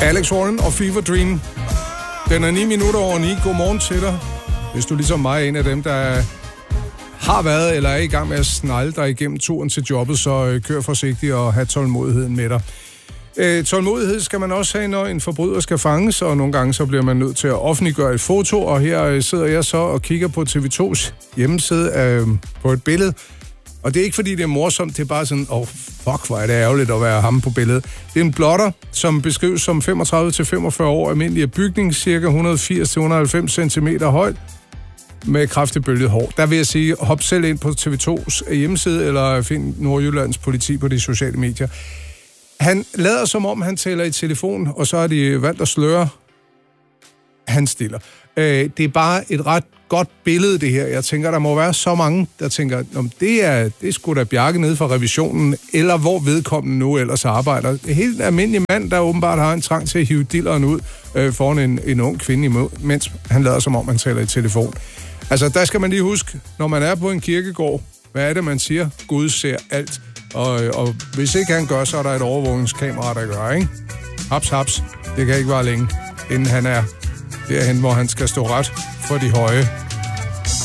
Alex Warren og Fever Dream. Den er 9 minutter over 9. Godmorgen til dig. Hvis du ligesom mig er en af dem, der har været eller er i gang med at snegle dig igennem turen til jobbet, så kør forsigtigt og have tålmodigheden med dig. Tålmodighed skal man også have, når en forbryder skal fanges, og nogle gange så bliver man nødt til at offentliggøre et foto, og her sidder jeg så og kigger på TV2's hjemmeside på et billede. Og det er ikke fordi, det er morsomt, det er bare sådan, fuck, hvor er det ærgerligt at være ham på billedet. Det er en blotter, som beskrives som 35-45 år, almindelig af bygning, cirka 180-190 cm højt, med kraftigt bølget hår. Der vil jeg sige, hop selv ind på TV2's hjemmeside, eller find Nordjyllands politi på de sociale medier. Han lader som om, han taler i telefon, og så har de valgt at sløre. Han stiller. Det er bare et ret godt billede, det her. Jeg tænker, der må være så mange, der tænker, det er sgu da Bjarke nede fra revisionen, eller hvor vedkommende nu ellers arbejder. Det er helt almindelig mand, der åbenbart har en trang til at hive dilleren ud foran en ung kvinde imod, mens han lader som om, han taler i telefon. Altså, der skal man lige huske, når man er på en kirkegård, hvad er det, man siger? Gud ser alt. Og hvis ikke han gør, så er der et overvågningskamera, der gør, ikke? Haps, haps. Det kan ikke være længe, inden han er derhen, hvor han skal stå ret for de høje.